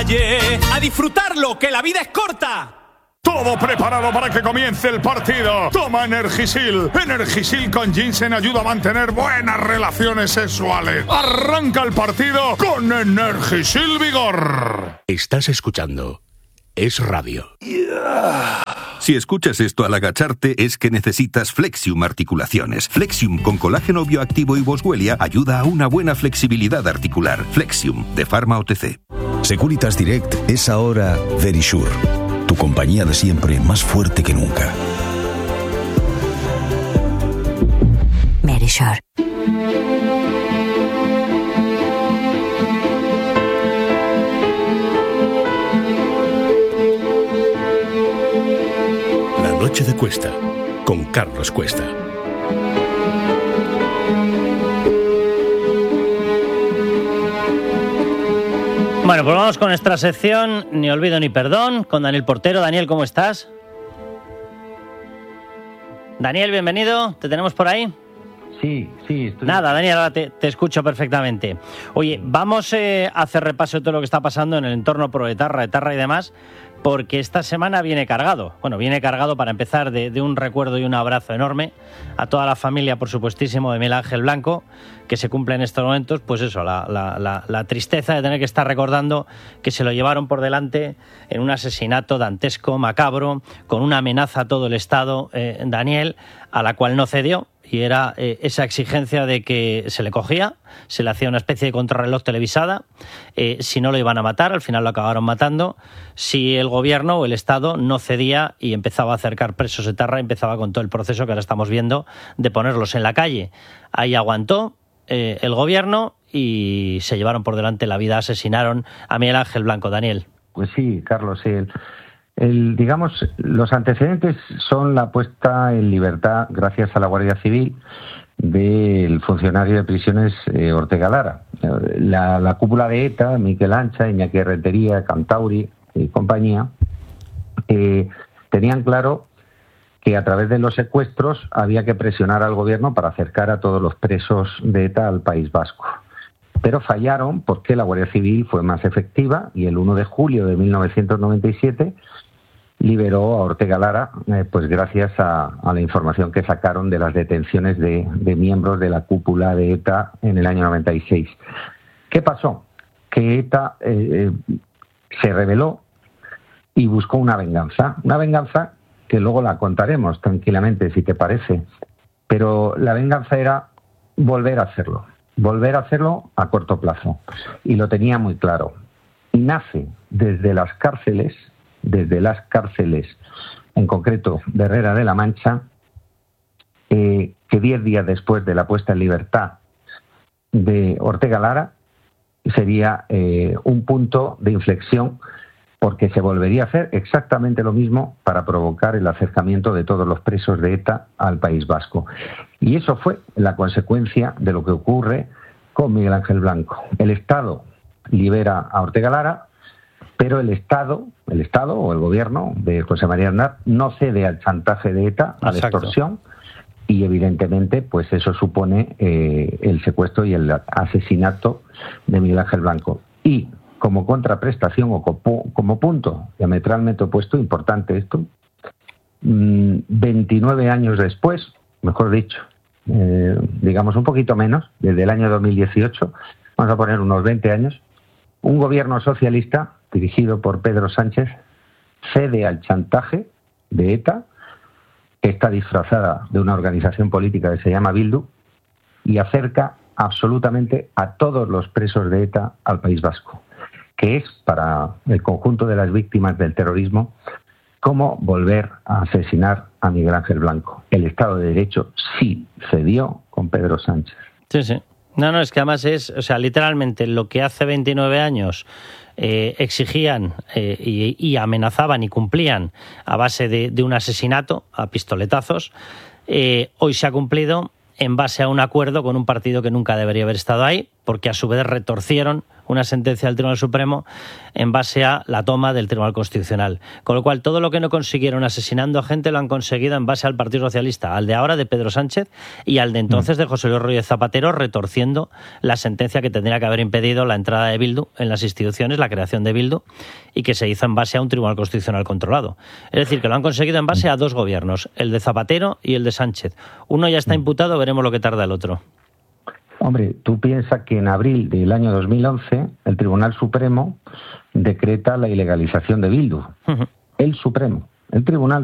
calle, a disfrutarlo, que la vida es corta. Todo preparado para que comience el partido. Toma Energisil. Energisil con ginseng ayuda a mantener buenas relaciones sexuales. Arranca el partido con Energisil Vigor. Estás escuchando Es Radio. Si escuchas esto al agacharte es que necesitas Flexium Articulaciones. Flexium con colágeno bioactivo y boswellia ayuda a una buena flexibilidad articular. Flexium de Pharma OTC. Securitas Direct es ahora Verisure. Tu compañía de siempre, más fuerte que nunca. Verisure. La noche de Cuesta, con Carlos Cuesta. Bueno, pues vamos con nuestra sección Ni olvido ni perdón, con Daniel Portero. Daniel, ¿cómo estás? Daniel, bienvenido. ¿Te tenemos por ahí? Sí. Estoy... Nada, Daniel, ahora te escucho perfectamente. Oye, vamos a hacer repaso de todo lo que está pasando en el entorno proetarra, etarra y demás, porque esta semana viene cargado. Bueno, viene cargado para empezar de un recuerdo y un abrazo enorme a toda la familia, por supuestísimo, de Miguel Ángel Blanco, que se cumple en estos momentos, pues eso, la tristeza de tener que estar recordando que se lo llevaron por delante en un asesinato dantesco, macabro, con una amenaza a todo el Estado, Daniel, a la cual no cedió. Y era esa exigencia de que se le cogía, se le hacía una especie de contrarreloj televisada, si no lo iban a matar, al final lo acabaron matando, si el gobierno o el Estado no cedía y empezaba a acercar presos etarra, empezaba con todo el proceso que ahora estamos viendo de ponerlos en la calle. Ahí aguantó el gobierno y se llevaron por delante la vida, asesinaron a Miguel Ángel Blanco. Daniel. Pues sí, Carlos, sí. Digamos, los antecedentes son la puesta en libertad, gracias a la Guardia Civil, del funcionario de prisiones Ortega Lara. La cúpula de ETA, Miquel Ancha, Iñaki Rentería, Cantauri y compañía, tenían claro que a través de los secuestros había que presionar al gobierno para acercar a todos los presos de ETA al País Vasco. Pero fallaron porque la Guardia Civil fue más efectiva y el 1 de julio de 1997 liberó a Ortega Lara, pues gracias a la información que sacaron de las detenciones de miembros de la cúpula de ETA en el año 96. ¿Qué pasó? Que ETA se rebeló y buscó una venganza que luego la contaremos tranquilamente, si te parece. Pero la venganza era volver a hacerlo a corto plazo. Y lo tenía muy claro. Y nace desde las cárceles, en concreto de Herrera de la Mancha, que 10 días después de la puesta en libertad de Ortega Lara sería un punto de inflexión, porque se volvería a hacer exactamente lo mismo para provocar el acercamiento de todos los presos de ETA al País Vasco. Y eso fue la consecuencia de lo que ocurre con Miguel Ángel Blanco. El Estado libera a Ortega Lara, pero el Estado o el gobierno de José María Aznar no cede al chantaje de ETA, a la extorsión, y evidentemente pues eso supone el secuestro y el asesinato de Miguel Ángel Blanco. Y como contraprestación o como punto diametralmente opuesto, importante esto, 29 años después, mejor dicho, digamos un poquito menos, desde el año 2018, vamos a poner unos 20 años, un gobierno socialista dirigido por Pedro Sánchez cede al chantaje de ETA, que está disfrazada de una organización política que se llama Bildu, y acerca absolutamente a todos los presos de ETA al País Vasco, que es para el conjunto de las víctimas del terrorismo como volver a asesinar a Miguel Ángel Blanco. El Estado de Derecho sí cedió con Pedro Sánchez. Sí. No, es que además es, o sea, literalmente lo que hace 29 años exigían y amenazaban y cumplían a base de un asesinato a pistoletazos, hoy se ha cumplido en base a un acuerdo con un partido que nunca debería haber estado ahí, porque a su vez retorcieron una sentencia del Tribunal Supremo en base a la toma del Tribunal Constitucional. Con lo cual, todo lo que no consiguieron asesinando a gente lo han conseguido en base al Partido Socialista, al de ahora de Pedro Sánchez y al de entonces de José Luis Rodríguez Zapatero, retorciendo la sentencia que tendría que haber impedido la entrada de Bildu en las instituciones, la creación de Bildu, y que se hizo en base a un Tribunal Constitucional controlado. Es decir, que lo han conseguido en base a dos gobiernos, el de Zapatero y el de Sánchez. Uno ya está imputado, veremos lo que tarda el otro. Hombre, tú piensas que en abril del año 2011 el Tribunal Supremo decreta la ilegalización de Bildu. El Supremo. El Tribunal